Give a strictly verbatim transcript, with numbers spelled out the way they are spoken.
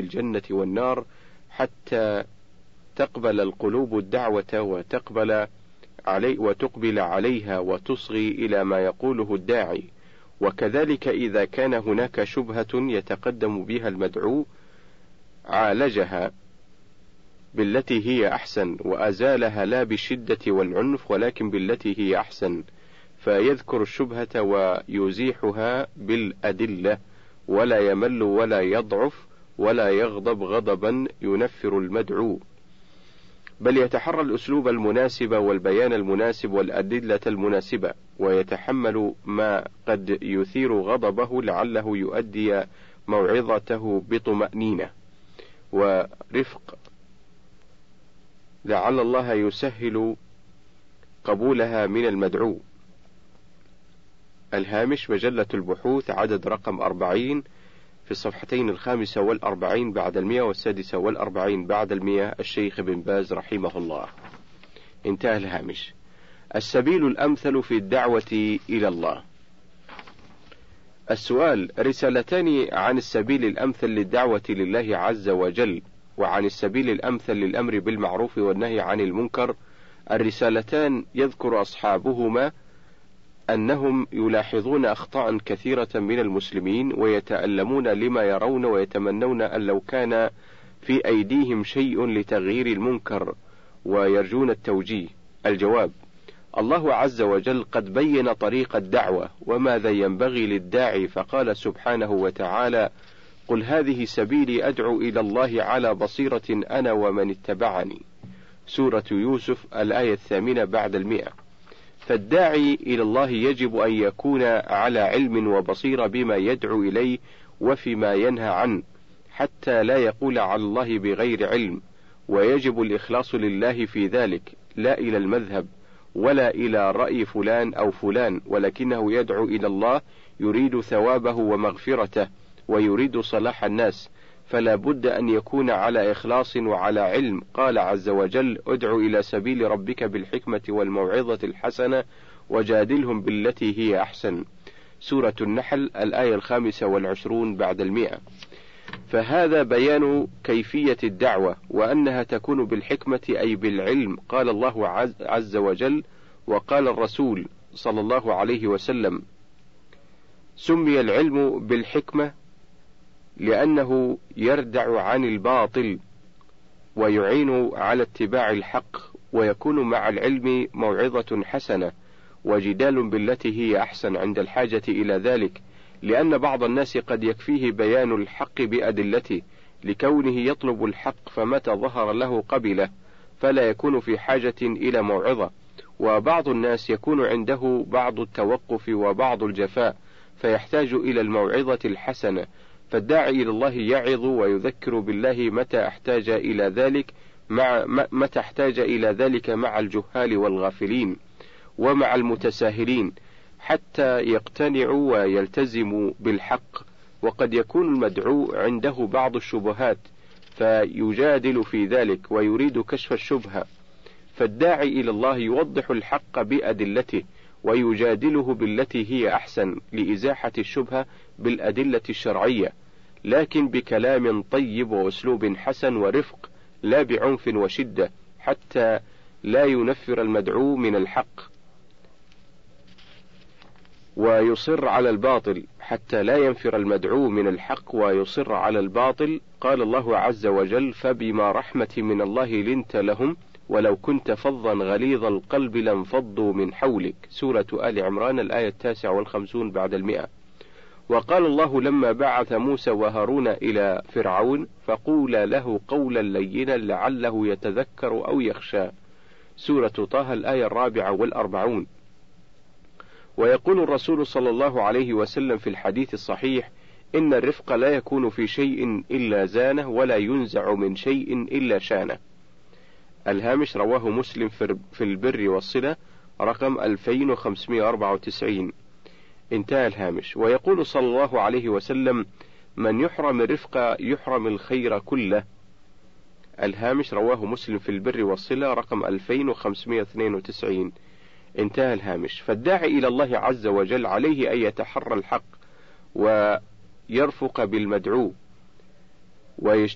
الجنة والنار حتى تقبل القلوب الدعوة وتقبل علي وتقبل عليها وتصغي إلى ما يقوله الداعي. وكذلك إذا كان هناك شبهة يتقدم بها المدعو عالجها بالتي هي أحسن وأزالها لا بالشدة والعنف ولكن بالتي هي أحسن، فيذكر الشبهة ويزيحها بالأدلة ولا يمل ولا يضعف ولا يغضب غضبا ينفر المدعو، بل يتحرى الأسلوب المناسب والبيان المناسب والأدلة المناسبة، ويتحمل ما قد يثير غضبه لعله يؤدي موعظته بطمأنينة ورفق، لعل الله يسهل قبولها من المدعو. الهامش مجلة البحوث عدد رقم أربعين في الصفحتين الخامسة والأربعين بعد المئة والسادسة والأربعين بعد المئة، الشيخ بن باز رحمه الله. انتهى الهامش. السبيل الأمثل في الدعوة إلى الله. السؤال: رسالتان عن السبيل الأمثل للدعوة لله عز وجل وعن السبيل الأمثل للأمر بالمعروف والنهي عن المنكر. الرسالتان يذكر أصحابهما أنهم يلاحظون أخطاء كثيرة من المسلمين ويتألمون لما يرون ويتمنون أن لو كان في أيديهم شيء لتغيير المنكر ويرجون التوجيه. الجواب: الله عز وجل قد بين طريق الدعوة وماذا ينبغي للداعي، فقال سبحانه وتعالى: قل هذه سبيلي أدعو إلى الله على بصيرة أنا ومن اتبعني. سورة يوسف الآية الثامنة بعد المئة. فالداعي إلى الله يجب أن يكون على علم وبصيرة بما يدعو إليه وفيما ينهى عنه حتى لا يقول على الله بغير علم، ويجب الإخلاص لله في ذلك، لا إلى المذهب ولا إلى رأي فلان أو فلان، ولكنه يدعو إلى الله يريد ثوابه ومغفرته ويريد صلاح الناس، فلا بد أن يكون على إخلاص وعلى علم. قال عز وجل: ادع إلى سبيل ربك بالحكمة والموعظة الحسنة وجادلهم بالتي هي أحسن. سورة النحل الآية الخامسة والعشرون بعد المئة. فهذا بيان كيفية الدعوة وأنها تكون بالحكمة أي بالعلم. قال الله عز وجل وقال الرسول صلى الله عليه وسلم: سمي العلم بالحكمة لأنه يردع عن الباطل ويعين على اتباع الحق، ويكون مع العلم موعظة حسنة وجدال بالتي هي أحسن عند الحاجة إلى ذلك، لأن بعض الناس قد يكفيه بيان الحق بأدلته لكونه يطلب الحق، فمتى ظهر له قبله فلا يكون في حاجة إلى موعظة. وبعض الناس يكون عنده بعض التوقف وبعض الجفاء فيحتاج إلى الموعظة الحسنة، فالداعي إلى الله يعظ ويذكر بالله متى احتاج إلى ذلك مع متى احتاج إلى ذلك مع الجهال والغافلين ومع المتساهلين حتى يقتنعوا ويلتزموا بالحق. وقد يكون المدعو عنده بعض الشبهات فيجادل في ذلك ويريد كشف الشبهة، فالداعي إلى الله يوضح الحق بأدلته ويجادله بالتي هي أحسن لإزاحة الشبهة بالأدلة الشرعية، لكن بكلام طيب وأسلوب حسن ورفق، لا بعنف وشدة، حتى لا ينفر المدعو من الحق ويصر على الباطل حتى لا ينفر المدعو من الحق ويصر على الباطل. قال الله عز وجل: فبما رحمة من الله لنت لهم ولو كنت فظا غليظ القلب لانفضوا من حولك. سورة آل عمران الآية التاسعة والخمسون بعد المئة. وقال الله لما بعث موسى وهارون إلى فرعون: فقولا له قولا لينا لعله يتذكر أو يخشى. سورة طه الآية الرابعة والأربعون. ويقول الرسول صلى الله عليه وسلم في الحديث الصحيح: إن الرفق لا يكون في شيء إلا زانه ولا ينزع من شيء إلا شانه. الهامش رواه مسلم في البر والصلة رقم ألفين وخمسمائة وأربعة وتسعين. انتهى الهامش. ويقول صلى الله عليه وسلم: من يحرم الرفق يحرم الخير كله. الهامش رواه مسلم في البر والصلة رقم ألفين وخمسمائة واثنين وتسعين. انتهى الهامش. فالداعي إلى الله عز وجل عليه أن يتحرى الحق ويرفق بالمدعو